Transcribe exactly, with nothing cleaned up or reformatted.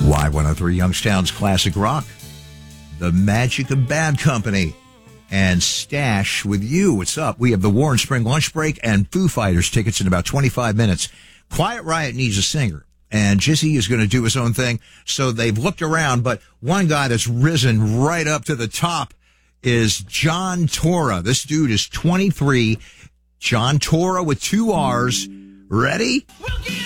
Y one oh three Youngstown's Classic Rock, The Magic of Bad Company, and Stash with You. What's up? We have the Warren Spring Lunch Break and Foo Fighters tickets in about twenty-five minutes. Quiet Riot needs a singer, and Jizzy is going to do his own thing. So they've looked around, but one guy that's risen right up to the top is John Tora. This dude is twenty-three. John Tora with two R's. Ready? We'll